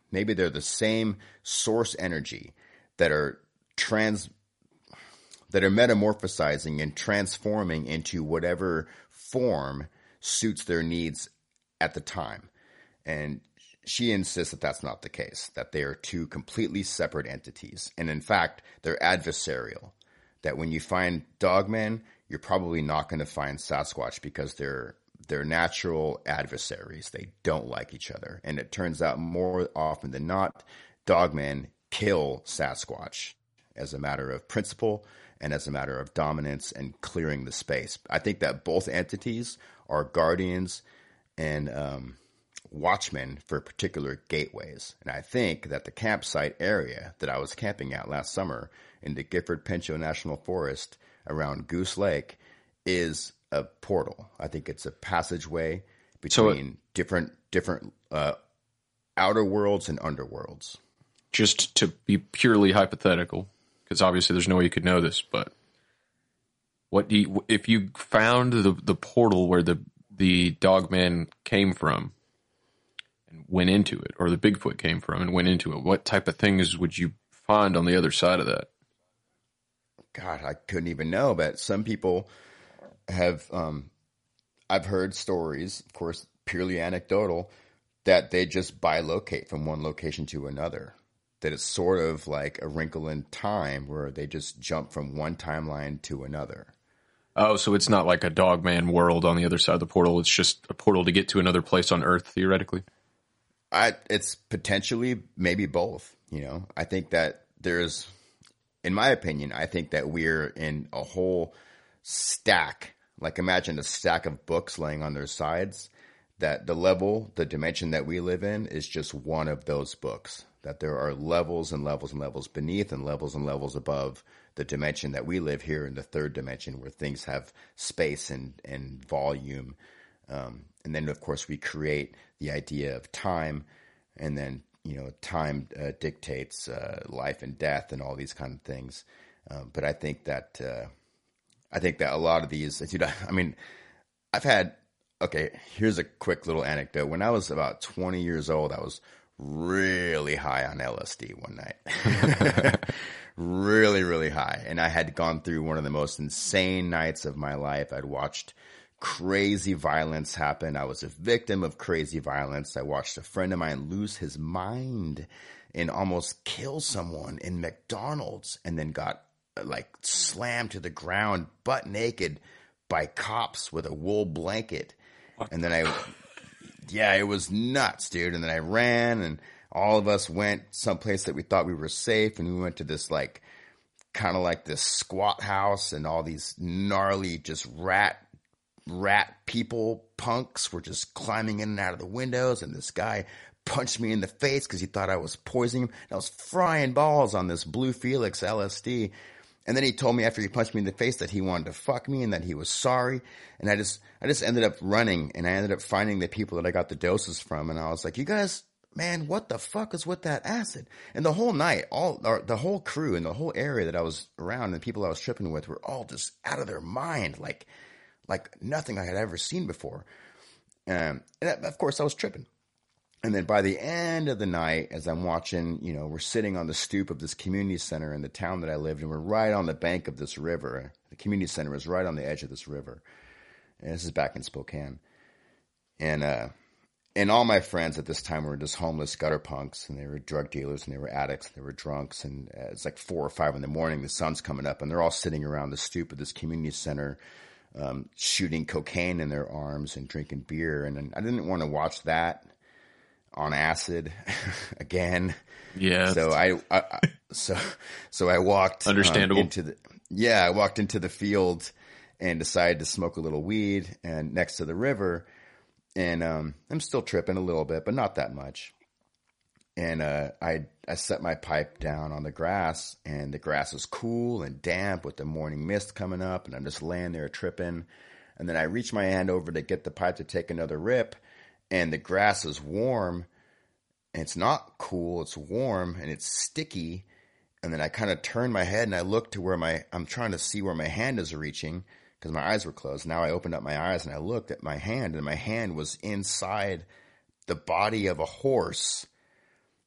Maybe they're the same source energy that are that are metamorphosizing and transforming into whatever form suits their needs at the time. And she insists that that's not the case, that they are two completely separate entities. And in fact, they're adversarial. That when you find dogmen, you're probably not going to find Sasquatch because they're natural adversaries. They don't like each other. And it turns out more often than not, dogmen kill Sasquatch as a matter of principle and as a matter of dominance and clearing the space. I think that both entities are guardians and watchmen for particular gateways. And I think that the campsite area that I was camping at last summer in the Gifford-Pinchot National Forest around Goose Lake is a portal. I think it's a passageway between different outer worlds and underworlds. Just to be purely hypothetical, because obviously there's no way you could know this, but if you found the portal where the dogman came from and went into it, or the Bigfoot came from and went into it, what type of things would you find on the other side of that? God, I couldn't even know, but some people have, I've heard stories, of course, purely anecdotal, that they just bilocate from one location to another. That it's sort of like a wrinkle in time where they just jump from one timeline to another. Oh, so it's not like a dogman world on the other side of the portal. It's just a portal to get to another place on Earth, theoretically. It's potentially maybe both. I think that there's, in my opinion, I think that we're in a whole stack. Like imagine a stack of books laying on their sides. That the dimension that we live in is just one of those books. That there are levels and levels and levels beneath and levels above the dimension that we live here in the third dimension where things have space and volume. And then, of course, we create the idea of time. And then, time dictates life and death and all these kind of things. But I think that a lot of these, here's a quick little anecdote. When I was about 20 years old, I was really high on LSD one night. Really, really high. And I had gone through one of the most insane nights of my life. I'd watched crazy violence happen. I was a victim of crazy violence. I watched a friend of mine lose his mind and almost kill someone in McDonald's and then got slammed to the ground butt naked by cops with a wool blanket. And then it was nuts, dude. And then I ran and all of us went someplace that we thought we were safe. And we went to this kind of like this squat house and all these gnarly, just rat people, punks were just climbing in and out of the windows. And this guy punched me in the face because he thought I was poisoning him. And I was frying balls on this Blue Felix LSD. And then he told me after he punched me in the face that he wanted to fuck me and that he was sorry. And I just ended up running and I ended up finding the people that I got the doses from. And I was like, you guys, man, what the fuck is with that acid? And the whole night, the whole crew and the whole area that I was around and the people I was tripping with were all just out of their mind. Like nothing I had ever seen before. And of course I was tripping. And then by the end of the night, as I'm watching, we're sitting on the stoop of this community center in the town that I lived, and we're right on the bank of this river. The community center is right on the edge of this river. And this is back in Spokane. And all my friends at this time were just homeless gutter punks, and they were drug dealers, and they were addicts, and they were drunks. And it's like 4 or 5 in the morning, the sun's coming up, and they're all sitting around the stoop of this community center, shooting cocaine in their arms and drinking beer. And I didn't want to watch that on acid again. Yeah. So I walked understandable I walked into the field and decided to smoke a little weed and next to the river. And I'm still tripping a little bit, but not that much. And I set my pipe down on the grass, and the grass was cool and damp with the morning mist coming up, and I'm just laying there tripping. And then I reach my hand over to get the pipe to take another rip, and the grass is warm, and it's not cool, it's warm, and it's sticky. And then I kind of turn my head and I look to where I'm trying to see where my hand is reaching because my eyes were closed. Now I opened up my eyes and I looked at my hand, and my hand was inside the body of a horse